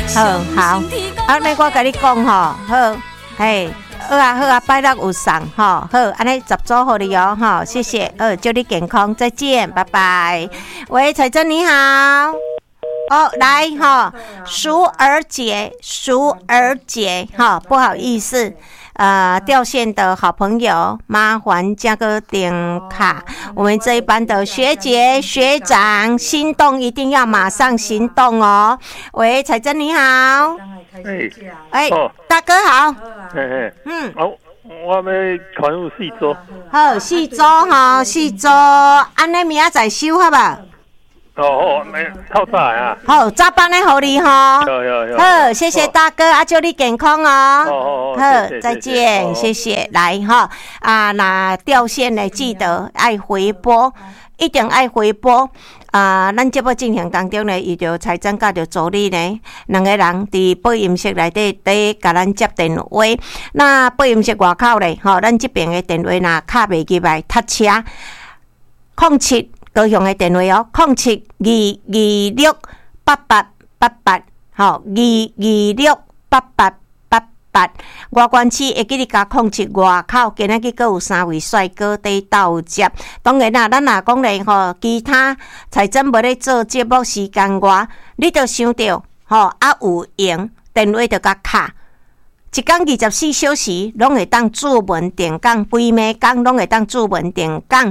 好，安尼我甲你讲吼，好，嘿，好啊，拜六有送吼，好，安尼10组互你哦，吼，谢谢，祝你健康，再见，拜拜。喂，彩珍你好，来哈，淑儿姐，哈，不好意思。掉线的好朋友，麻烦加个点卡。我们这一班的学姐学长，心动一定要马上行动哦。喂，彩珍你好，大哥好， 我要考入4组， 好4组哈，4组，安尼明仔载收好吧？ 透早啊！ 好，早班的互你哈。好，谢谢大哥，祝你健康哦。好，再见，谢谢。来哈，那掉线的记得爱回拨，一定爱回拨。咱节目进行当中呢，伊就财政甲着助理呢，两个人伫播音室内底甲咱接电话。那播音室外口咧，咱这边的电话若卡袂入来，塞车07。高雄的电话哦，0722268888，好，2268888。外关市会记你加07外口，今仔日阁有3位帅哥在斗接。当然啦，咱若讲咧其他财政无咧做节目时间外，你着想着有闲电话着甲卡。一天24小时，拢会当注文电讲，规暝工拢会当注文电讲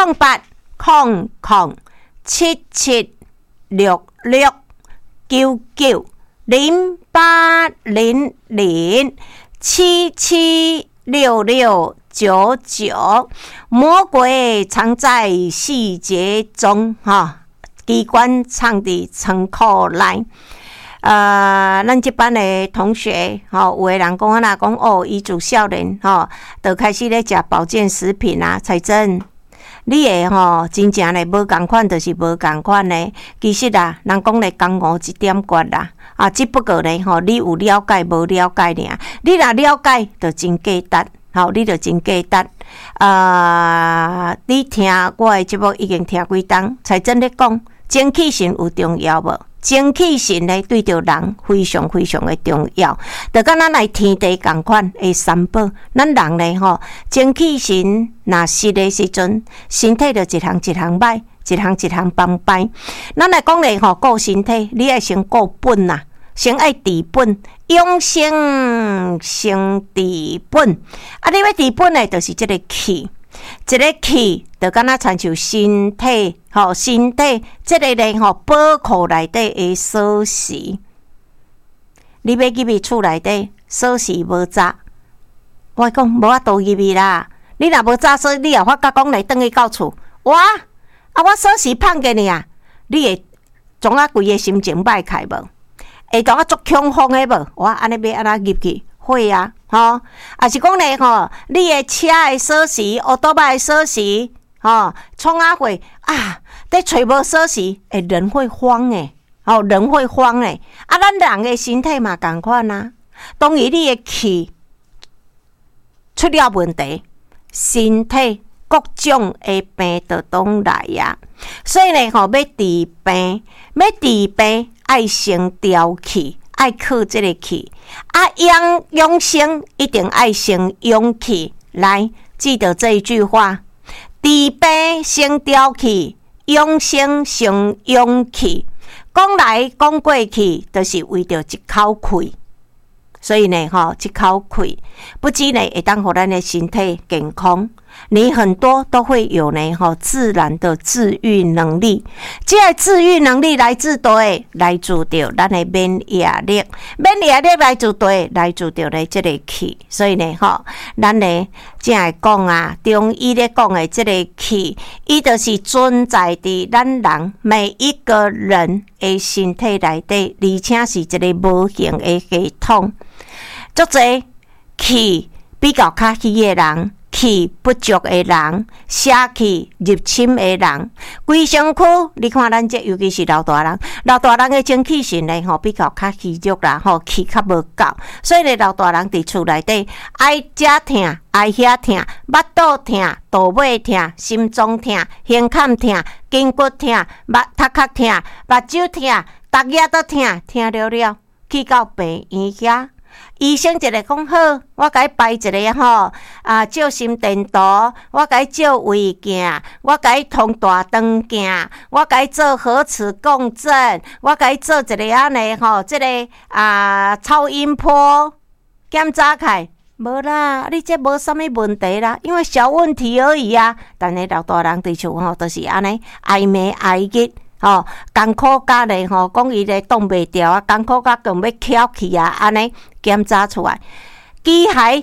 00776699，魔鬼藏在细节中，机关藏伫仓库内。咱这班的同学，有的人讲遗嘱少年，就开始咧食保健食品啊，彩珍。你的真正咧无共款，就是无共款咧。其实人讲咧江湖一点决啦，只不过咧你有了解无了解尔。你若了解，就真价值，你就真价值。你听我的节目已经听几档，才真咧讲，精气神有重要无？精气神咧对着人非常非常的重要，就敢咱来天地共款的三宝，咱人咧精气神若失的时阵，身体就一项一项歹，一项一项崩败。咱来讲咧顾身体，你爱先顾本啦，先爱治本，养生先治本。你要治本咧，就是这个气。一个气就敢若亲像身体，身体这个咧宝库内底的锁匙，你要入去厝内底，锁匙无扎，我讲无法度入去啦。你若无扎锁，你也发觉讲来转去到厝，我锁匙放给你啊，你会总规个心情歹开无？会当足恐慌的无？我安尼要安怎入去？会啊，也是讲咧你的车的锁匙、奥多麦的锁匙，创会在找无锁匙，人会慌诶，人会慌诶。咱人的身体嘛同款啊。当然你的气出了问题，身体各种的病就拢来啊。所以咧要治病，爱先调气。爱靠这个气，养生一定爱先养气。来，记得这一句话：治病先调气，养生先养气。讲来讲过去，就是为着一口气。所以呢，一口气不止呢会当互咱的身体健康，你很多都会有呢自然的治愈能力。这个治愈能力来自对，来自着咱的免疫力，免疫力来自对，来自着呢这个气。所以呢，咱呢正会讲啊，中医咧讲的这个气，伊就是存在伫咱人每一个人的身体内底，而且是一个无形的系统。足侪气比较较虚的人，气不足的人，邪气入侵的人，规身躯你看咱这尤其是老大人的精气神咧比较较虚弱啦，气较无够，所以咧老大人伫厝内底爱遮痛，爱遐痛，腹肚痛，肚尾痛，心脏痛，胸坎痛，筋骨痛，头壳痛，目睭痛，逐夜都痛，痛了了。 去到病院遐。医生一个讲好，我甲伊排一个吼照心电图，我甲伊照胃镜，我甲伊通大肠镜，我甲伊做核磁共振，我甲伊做一个安尼吼，即个超音波检查开，无啦，你这无啥物问题啦，因为小问题而已啊。但是老大人伫厝吼，就是安尼挨暝挨日。艰苦甲咧讲伊咧挡袂牢啊，艰苦甲更要翘起啊，安尼检查出来，机械，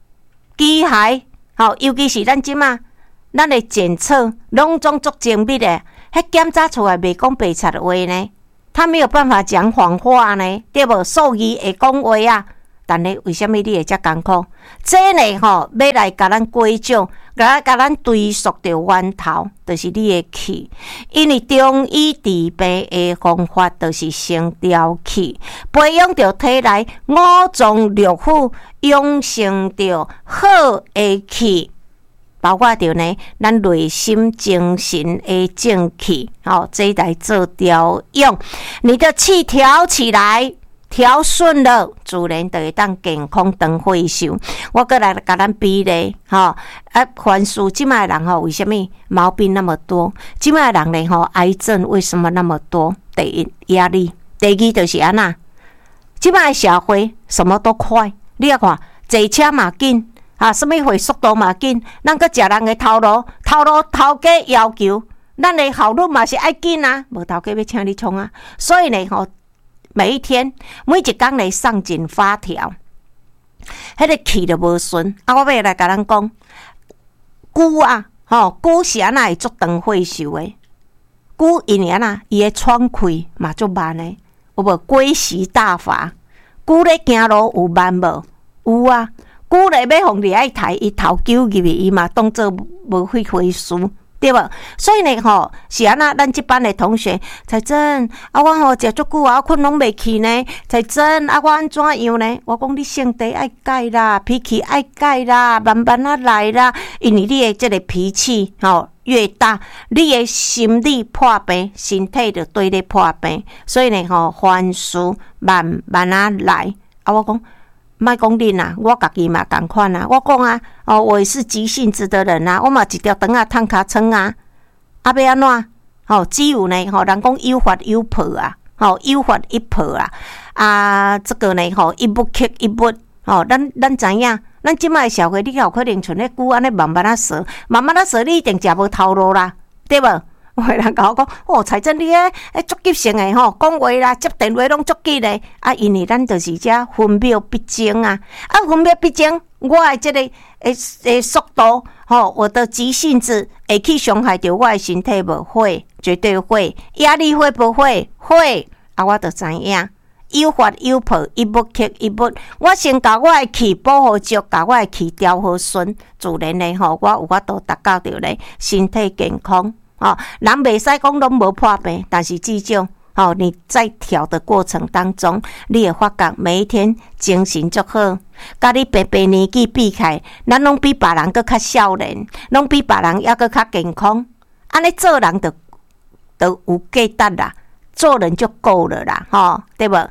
尤其是咱即马，咱的检测拢总足精密的，迄检查出来袂讲白贼的话呢，他没有办法讲谎话呢，对无？数字会讲话啊，但是为什么你会遮艰苦？这呢要来甲咱归咎。甲咱追溯到源头，就是你的气。因为中医治病的方法，就是先调气，培养着体内五脏六腑，养成着好的气，包括着呢咱内心精神的正气。这来做调养，你的气调起来。调顺了，自然就会当健康长岁寿。我过来甲咱比咧，凡事即卖人为什么毛病那么多？即卖人咧癌症为什么那么多？第一压力，第二就是安那。即卖社会什么都快，你啊看，坐车嘛紧，什么会速度嘛紧，咱搁食人的头路头家要求，咱的效率嘛是爱紧啊，无头家要请你冲啊，所以呢每一天，每一工来上紧发条，迄个气就无顺。我要来甲咱讲，牛啊，牛是安那会足长岁寿诶？牛因为安那伊诶喘气嘛足慢诶，有无归息大法？牛咧行路有慢无？有啊，牛咧要互你爱抬，伊头揪入去，伊嘛当做无迄回事。对无？所以呢，是安那？咱这班的同学，彩珍我食足久啊，我困拢袂去呢。彩珍我安怎样呢？我讲你性地爱改啦，脾气爱改啦，慢慢啊来啦。因为你的这个脾气越大，你的心理破病，身体就对你破病。所以呢，凡事慢慢啊来。我讲。莫讲恁啊，我家己嘛同款啊。我讲啊，我也是急性子的人啊，我嘛一条肠啊烫尻川啊。要安怎？只有呢，人讲有法有破啊，有法一破啊。这个呢，一步克一步。咱知影，咱即摆社会，你有可能像迄牛安尼慢慢啊说，慢慢啊说，你一定食无头路啦，对无？有个人甲我讲，彩珍你足急性诶讲话啦，接电话拢足急诶。因为咱就是遮分秒必争啊，分秒必争，我诶这个速度，我的急性子会去伤害到我诶身体无？会，绝对会。压力会不会？会。我就知影，有法有破，一步克一步。我先甲我诶气保护足，甲我诶气调好顺，自然诶我有法度达到着咧身体健康。人袂使讲拢无破病，但是至少你在调的过程当中，你会发觉每一天精神足好，甲你白白年纪比起来，咱拢比别人搁较少年，拢比别人还搁较健康。安尼做人就有价值啦，做人就够了啦，对无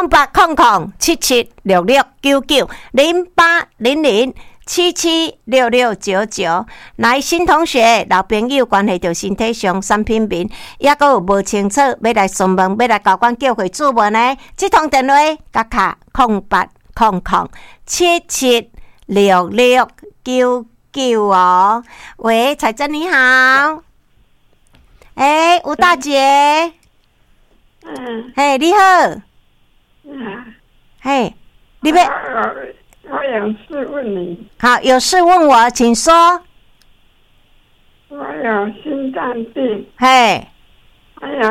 ？08007766990800。776699，来新同学、老朋友，关系到身体上产品面，也阁有无清楚，要来询问，要来交关叫回主文呢？这通电话甲卡0800776699哦。喂，彩珍你好，吴大姐，你好，你要。 我有事问你。 好，有事问我，请说。 我有心脏病。 嘿。 还有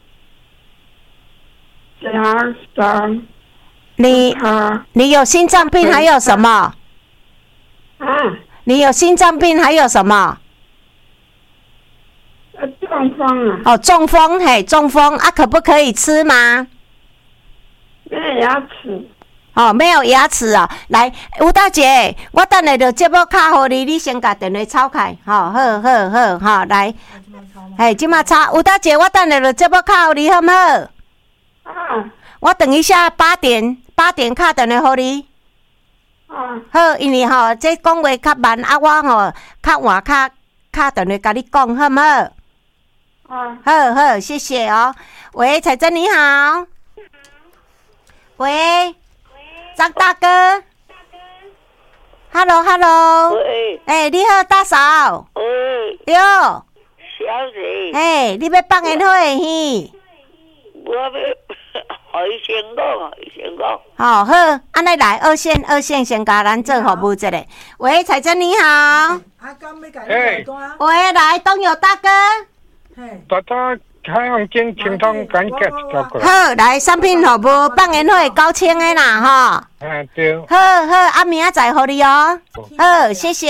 脚手。 你有心脏病还有什么？你有心脏病还有什么？ 中风啊。 中风，中风啊，可不可以吃吗？ 没有牙齿。 没有牙齿哦。来，吴大姐，我等下就节目卡互你，你先把电话抄开。好，来。即马抄。吴大姐，我等下就节目卡互你，好唔好？ 我等一下8点打电话给你。好，因为吼，这讲话较慢，我吼较晚较电话跟你讲，好唔好？好，谢谢哦。喂，彩珍你好。喂，张大哥。Hello。喂。你好，大嫂。 喂。 对。 小姐。 你要放烟火去？ 我要，互伊先讲。 好，安尼来二线先甲咱做服务这个。喂，彩珍你好。喂，来东友大哥。 大家海洋间清汤干结交过来。 好，来产品服务放烟火9000的啦，吼。 对。 好，明仔载互你哦。好，谢谢。